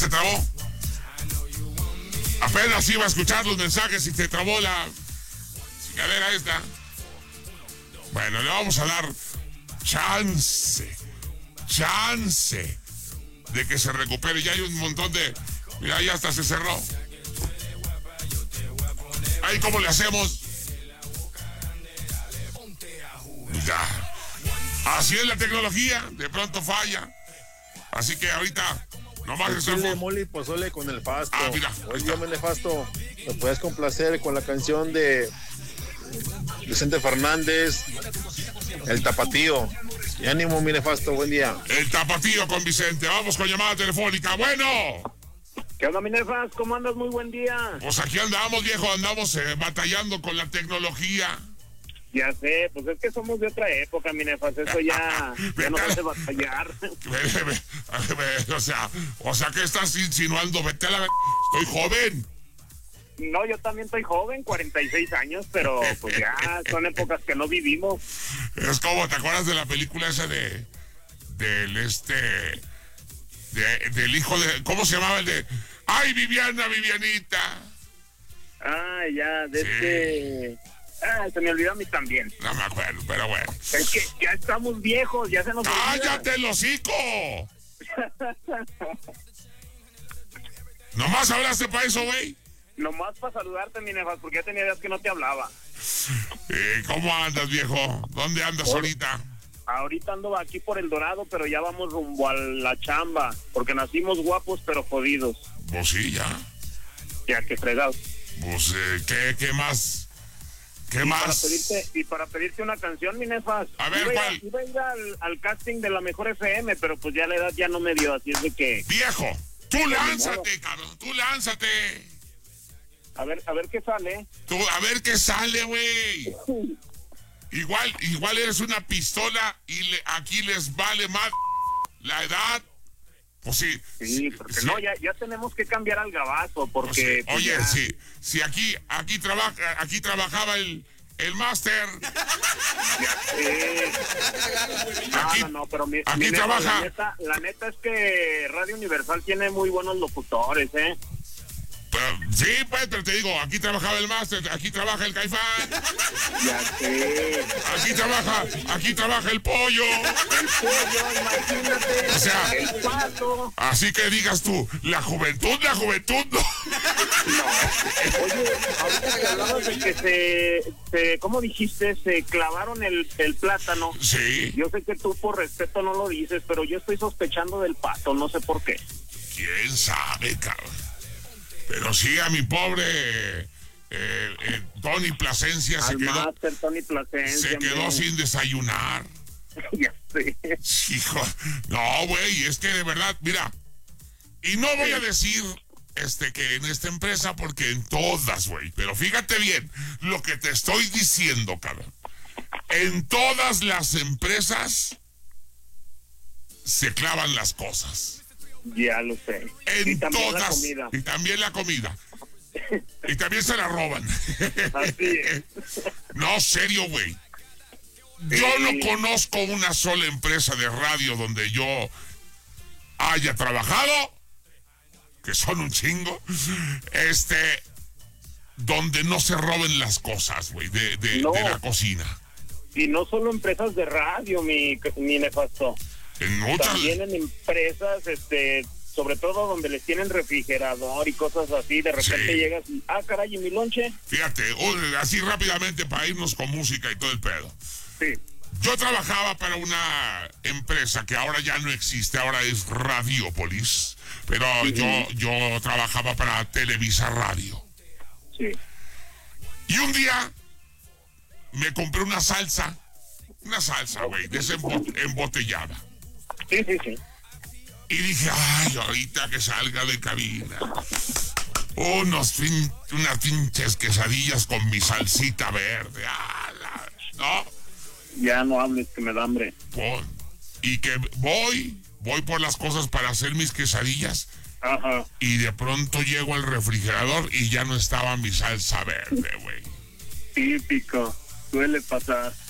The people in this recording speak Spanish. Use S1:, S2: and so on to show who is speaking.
S1: Se trabó. Apenas iba a escuchar los mensajes y se trabó la chingadera esta. Bueno, le vamos a dar chance de que se recupere. Ya hay un montón de... Mira, ya hasta se cerró. Ahí, ¿cómo le hacemos? Ya. Así es la tecnología, de pronto falla. Así que ahorita nomás
S2: estamos... mole y pozole con el Fasto.
S1: Ah, mira.
S2: Hoy yo me Fasto. ¿Me puedes complacer con la canción de Vicente Fernández, El Tapatío? Y ánimo, mi Nefasto, buen día.
S1: El Tapatío con Vicente. Vamos con llamada telefónica. Bueno.
S3: ¿Qué onda, mi Nefas? ¿Cómo andas? Muy buen día.
S1: Pues aquí andamos, viejo. Andamos batallando con la tecnología.
S3: Ya sé, pues es que somos de otra época, mi Nefas. Eso ya nos hace batallar.
S1: O sea, ¿qué estás insinuando? Vete a la... Estoy joven.
S3: No, yo también estoy joven, 46 años, pero pues ya son épocas que no vivimos.
S1: Es como, ¿te acuerdas de la película esa del hijo de... ¿Cómo se llamaba el de... ¡Ay, Vivianita!
S3: Ah, ya, de sí. Se me olvidó a mí también.
S1: No me acuerdo, pero bueno.
S3: Es que ya estamos viejos, ya se nos olvida.
S1: ¡Cállate el hocico! ¿Nomás hablaste para eso, güey?
S3: Nomás para saludarte, mi Nefas, porque ya tenía días que no te hablaba.
S1: ¿Cómo andas, viejo? ¿Dónde andas ahorita?
S3: Ahorita ando aquí por El Dorado, pero ya vamos rumbo a la chamba, porque nacimos guapos pero jodidos.
S1: Pues sí, ya.
S3: Ya, que fregados.
S1: Pues, ¿qué más? ¿Qué más?
S3: Para pedirte una canción, mi Nefas.
S1: A ver, ¿cuál?
S3: Iba a ir al casting de la Mejor FM, pero pues ya la edad ya no me dio, así es de que...
S1: ¡Viejo! ¡Tú lánzate, cabrón! ¡Tú lánzate!
S3: A ver qué sale.
S1: A ver qué sale, güey. Igual eres una pistola y aquí les vale más la edad. Pues sí.
S3: Sí, porque sí. No, ya tenemos que cambiar al gabazo, porque...
S1: Pues sí. Oye, ya... si aquí trabajaba el máster.
S3: No, pero
S1: aquí trabaja...
S3: La neta es que Radio Universal tiene muy buenos locutores, ¿eh?
S1: Pero, sí, pues, pero te digo, aquí trabajaba el máster, aquí trabaja el Caifán.
S3: Ya sé.
S1: Aquí trabaja el pollo.
S3: El pollo, imagínate.
S1: O sea,
S3: el pato.
S1: Así que digas tú, la juventud, no.
S3: Oye, ahorita que hablabas de que ¿cómo dijiste? Se clavaron el plátano.
S1: Sí.
S3: Yo sé que tú por respeto no lo dices, pero yo estoy sospechando del pato, no sé por qué.
S1: ¿Quién sabe, cabrón? Pero sí, a mi pobre Tony Plasencia
S3: Tony Plasencia
S1: se quedó sin desayunar.
S3: Ya sé.
S1: Hijo, no, güey, es que de verdad, mira, y no voy a decir que en esta empresa, porque en todas, güey, pero fíjate bien lo que te estoy diciendo, cabrón. En todas las empresas se clavan las cosas.
S3: Ya lo sé.
S1: En todas. Y también la comida. Y también se la roban.
S3: Así es.
S1: No, serio, güey. Yo no conozco una sola empresa de radio donde yo haya trabajado, que son un chingo, donde no se roben las cosas, güey, de la cocina.
S3: Y no solo empresas de radio, mi Nefasto.
S1: En muchas...
S3: También en empresas, sobre todo donde les tienen refrigerador y cosas así, de repente llegas y, caray, ¿y mi lonche?
S1: Fíjate, así rápidamente para irnos con música y todo el pedo.
S3: Sí.
S1: Yo trabajaba para una empresa que ahora ya no existe, ahora es Radiopolis, pero yo trabajaba para Televisa Radio.
S3: Sí.
S1: Y un día me compré una salsa, güey, de esa embotellada.
S3: Sí.
S1: Y dije, ay, ahorita que salga de cabina, unas pinches quesadillas con mi salsita verde, ¿no?
S3: Ya no hables, que me da hambre.
S1: Y que voy por las cosas para hacer mis quesadillas.
S3: Ajá.
S1: Y de pronto llego al refrigerador y ya no estaba mi salsa verde, güey.
S3: Típico, suele pasar.